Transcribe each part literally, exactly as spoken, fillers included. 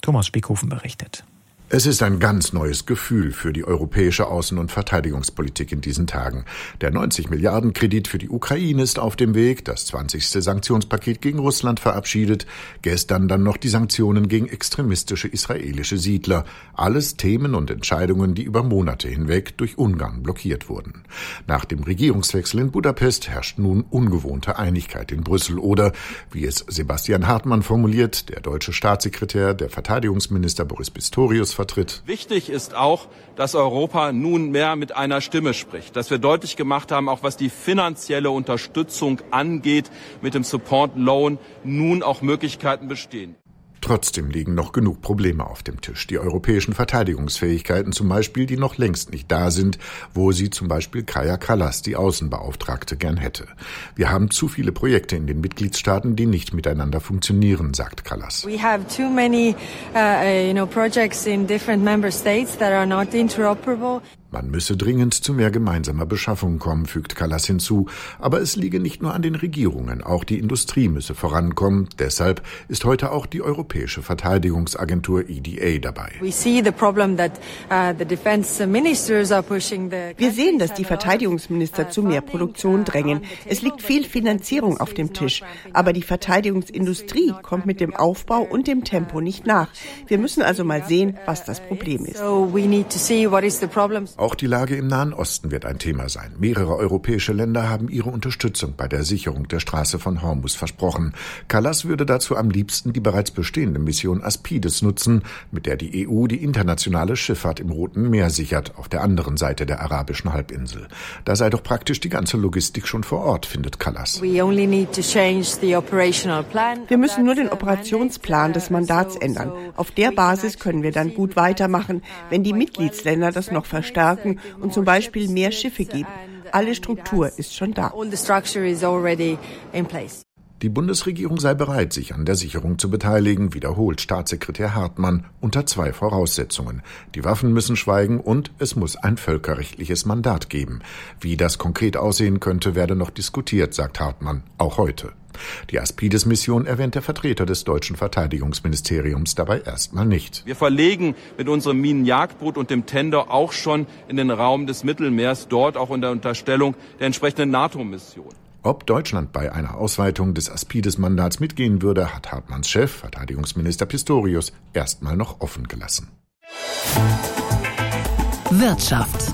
Thomas Spiekhofen berichtet. Es ist ein ganz neues Gefühl für die europäische Außen- und Verteidigungspolitik in diesen Tagen. Der neunzig Milliarden Kredit für die Ukraine ist auf dem Weg, das zwanzigste Sanktionspaket gegen Russland verabschiedet, gestern dann noch die Sanktionen gegen extremistische israelische Siedler. Alles Themen und Entscheidungen, die über Monate hinweg durch Ungarn blockiert wurden. Nach dem Regierungswechsel in Budapest herrscht nun ungewohnte Einigkeit in Brüssel oder, wie es Sebastian Hartmann formuliert, der deutsche Staatssekretär, der Verteidigungsminister Boris Pistorius vertritt. Wichtig ist auch, dass Europa nun mehr mit einer Stimme spricht, dass wir deutlich gemacht haben, auch was die finanzielle Unterstützung angeht, mit dem Support Loan nun auch Möglichkeiten bestehen. Trotzdem liegen noch genug Probleme auf dem Tisch. Die europäischen Verteidigungsfähigkeiten zum Beispiel, die noch längst nicht da sind, wo sie zum Beispiel Kaja Kallas, die Außenbeauftragte, gern hätte. Wir haben zu viele Projekte in den Mitgliedstaaten, die nicht miteinander funktionieren, sagt Kallas. We have too many, uh, you know, projects in different member states that are not interoperable. Man müsse dringend zu mehr gemeinsamer Beschaffung kommen, fügt Kallas hinzu. Aber es liege nicht nur an den Regierungen, auch die Industrie müsse vorankommen. Deshalb ist heute auch die Europäische Verteidigungsagentur E D A dabei. Wir sehen, dass die Verteidigungsminister zu mehr Produktion drängen. Es liegt viel Finanzierung auf dem Tisch. Aber die Verteidigungsindustrie kommt mit dem Aufbau und dem Tempo nicht nach. Wir müssen also mal sehen, was das Problem ist. Auch die Lage im Nahen Osten wird ein Thema sein. Mehrere europäische Länder haben ihre Unterstützung bei der Sicherung der Straße von Hormuz versprochen. Kallas würde dazu am liebsten die bereits bestehende Mission Aspides nutzen, mit der die E U die internationale Schifffahrt im Roten Meer sichert, auf der anderen Seite der arabischen Halbinsel. Da sei doch praktisch die ganze Logistik schon vor Ort, findet Kallas. Wir müssen nur den Operationsplan des Mandats ändern. Auf der Basis können wir dann gut weitermachen, wenn die Mitgliedsländer das noch verstärken und zum Beispiel mehr Schiffe geben. Alle Struktur ist schon da. Die Bundesregierung sei bereit, sich an der Sicherung zu beteiligen, wiederholt Staatssekretär Hartmann unter zwei Voraussetzungen. Die Waffen müssen schweigen und es muss ein völkerrechtliches Mandat geben. Wie das konkret aussehen könnte, werde noch diskutiert, sagt Hartmann, auch heute. Die Aspides-Mission erwähnt der Vertreter des deutschen Verteidigungsministeriums dabei erstmal nicht. Wir verlegen mit unserem Minenjagdboot und dem Tender auch schon in den Raum des Mittelmeers, dort auch unter Unterstellung der entsprechenden NATO-Mission. Ob Deutschland bei einer Ausweitung des Aspides-Mandats mitgehen würde, hat Hartmanns Chef, Verteidigungsminister Pistorius, erstmal noch offen gelassen. Wirtschaft.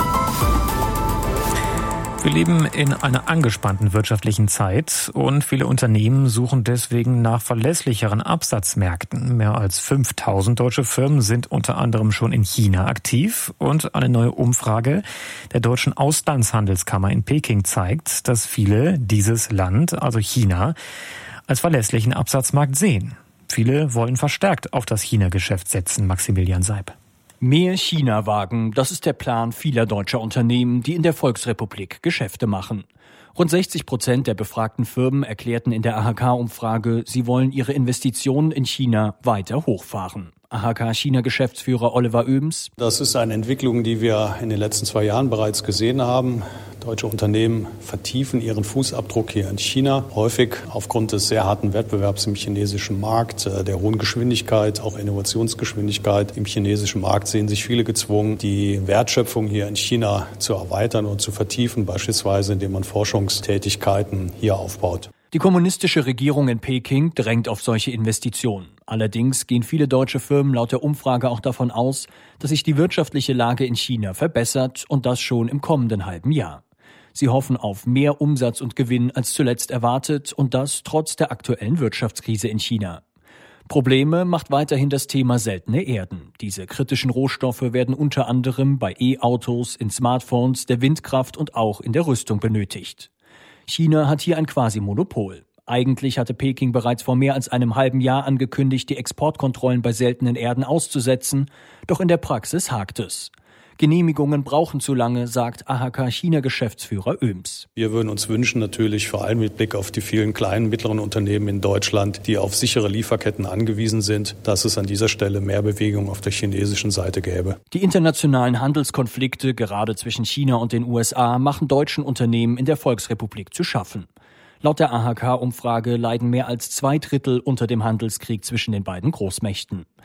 Wir leben in einer angespannten wirtschaftlichen Zeit und viele Unternehmen suchen deswegen nach verlässlicheren Absatzmärkten. Mehr als fünftausend deutsche Firmen sind unter anderem schon in China aktiv und eine neue Umfrage der Deutschen Auslandshandelskammer in Peking zeigt, dass viele dieses Land, also China, als verlässlichen Absatzmarkt sehen. Viele wollen verstärkt auf das China-Geschäft setzen, Maximilian Seib. Mehr China-Wagen, das ist der Plan vieler deutscher Unternehmen, die in der Volksrepublik Geschäfte machen. Rund sechzig Prozent der befragten Firmen erklärten in der A H K-Umfrage, sie wollen ihre Investitionen in China weiter hochfahren. A H K-China-Geschäftsführer Oliver Oebens. Das ist eine Entwicklung, die wir in den letzten zwei Jahren bereits gesehen haben. Deutsche Unternehmen vertiefen ihren Fußabdruck hier in China, häufig aufgrund des sehr harten Wettbewerbs im chinesischen Markt, der hohen Geschwindigkeit, auch Innovationsgeschwindigkeit im chinesischen Markt, sehen sich viele gezwungen, die Wertschöpfung hier in China zu erweitern und zu vertiefen, beispielsweise indem man Forschungstätigkeiten hier aufbaut. Die kommunistische Regierung in Peking drängt auf solche Investitionen. Allerdings gehen viele deutsche Firmen laut der Umfrage auch davon aus, dass sich die wirtschaftliche Lage in China verbessert und das schon im kommenden halben Jahr. Sie hoffen auf mehr Umsatz und Gewinn als zuletzt erwartet und das trotz der aktuellen Wirtschaftskrise in China. Probleme macht weiterhin das Thema seltene Erden. Diese kritischen Rohstoffe werden unter anderem bei E-Autos, in Smartphones, der Windkraft und auch in der Rüstung benötigt. China hat hier ein Quasi-Monopol. Eigentlich hatte Peking bereits vor mehr als einem halben Jahr angekündigt, die Exportkontrollen bei seltenen Erden auszusetzen, doch in der Praxis hakt es. Genehmigungen brauchen zu lange, sagt A H K-China-Geschäftsführer Oebens. Wir würden uns wünschen, natürlich vor allem mit Blick auf die vielen kleinen, mittleren Unternehmen in Deutschland, die auf sichere Lieferketten angewiesen sind, dass es an dieser Stelle mehr Bewegung auf der chinesischen Seite gäbe. Die internationalen Handelskonflikte, gerade zwischen China und den U S A, machen deutschen Unternehmen in der Volksrepublik zu schaffen. Laut der A H K-Umfrage leiden mehr als zwei Drittel unter dem Handelskrieg zwischen den beiden Großmächten.